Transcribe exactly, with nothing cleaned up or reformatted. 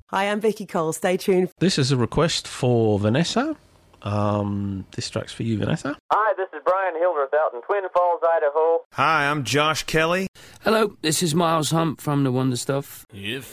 Hi, I'm Vicky Cole. Stay tuned. This is a request for Vanessa. Um, this track's for you, Vanessa. Hi, this is Brian Hildreth out in Twin Falls, Idaho. Hi, I'm Josh Kelly. Hello, this is Miles Hunt from The Wonder Stuff. If